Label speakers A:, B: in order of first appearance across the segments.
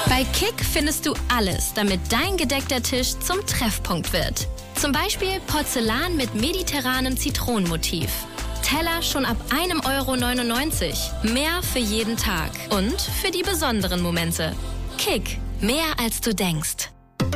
A: Bei Kick findest du alles, damit dein gedeckter Tisch zum Treffpunkt wird. Zum Beispiel Porzellan mit mediterranem Zitronenmotiv. Teller schon ab 1,99 €. Mehr für jeden Tag und für die besonderen Momente. Kick, mehr als du denkst.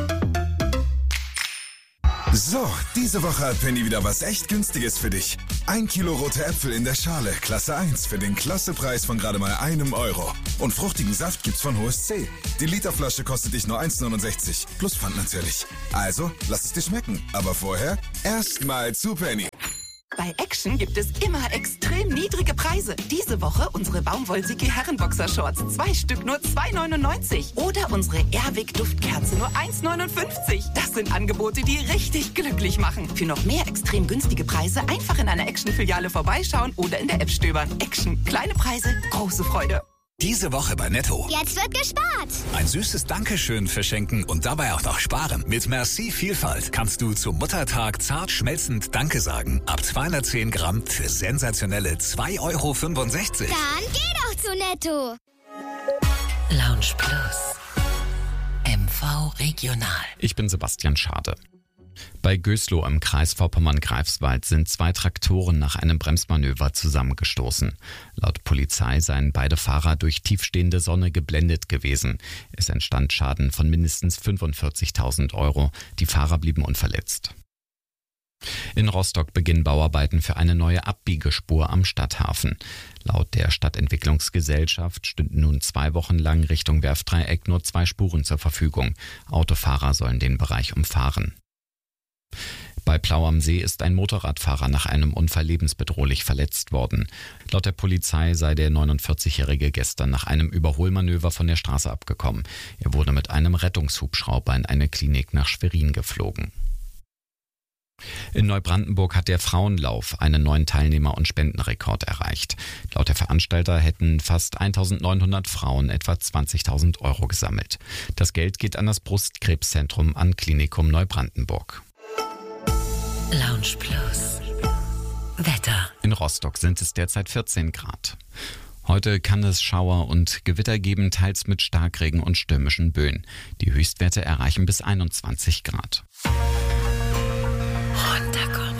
B: So, diese Woche hat Penny wieder was echt Günstiges für dich. 1 Kilo rote Äpfel in der Schale, Klasse 1, für den Klassepreis von gerade mal €1. Und fruchtigen Saft gibt's von Hohes C. Die Literflasche kostet dich nur 1,69, plus Pfand natürlich. Also, lass es dir schmecken. Aber vorher erstmal zu Penny.
C: Bei Action gibt es immer extrem niedrige Preise. Diese Woche unsere Baumwollsicki Herrenboxershorts. 2 Stück nur 2,99. Oder unsere Airwick Duftkerze nur 1,59. Das sind Angebote, die richtig glücklich machen. Für noch mehr extrem günstige Preise einfach in einer Action-Filiale vorbeischauen oder in der App stöbern. Action. Kleine Preise, große Freude.
D: Diese Woche bei Netto.
E: Jetzt wird gespart.
D: Ein süßes Dankeschön verschenken und dabei auch noch sparen. Mit Merci Vielfalt kannst du zum Muttertag zart schmelzend Danke sagen. Ab 210 Gramm für sensationelle 2,65 €.
E: Dann geh doch zu Netto.
F: Lounge Plus. MV Regional.
G: Ich bin Sebastian Schade. Bei Gößlow im Kreis Vorpommern-Greifswald sind 2 Traktoren nach einem Bremsmanöver zusammengestoßen. Laut Polizei seien beide Fahrer durch tiefstehende Sonne geblendet gewesen. Es entstand Schaden von mindestens 45.000 €. Die Fahrer blieben unverletzt. In Rostock beginnen Bauarbeiten für eine neue Abbiegespur am Stadthafen. Laut der Stadtentwicklungsgesellschaft stünden nun 2 Wochen lang Richtung Werftdreieck nur 2 Spuren zur Verfügung. Autofahrer sollen den Bereich umfahren. Bei Plau am See ist ein Motorradfahrer nach einem Unfall lebensbedrohlich verletzt worden. Laut der Polizei sei der 49-Jährige gestern nach einem Überholmanöver von der Straße abgekommen. Er wurde mit einem Rettungshubschrauber in eine Klinik nach Schwerin geflogen. In Neubrandenburg hat der Frauenlauf einen neuen Teilnehmer- und Spendenrekord erreicht. Laut der Veranstalter hätten fast 1.900 Frauen etwa 20.000 € gesammelt. Das Geld geht an das Brustkrebszentrum an Klinikum Neubrandenburg.
F: Lounge Plus. Wetter.
G: In Rostock sind es derzeit 14 Grad. Heute kann es Schauer und Gewitter geben, teils mit Starkregen und stürmischen Böen. Die Höchstwerte erreichen bis 21 Grad.
F: Runterkommen.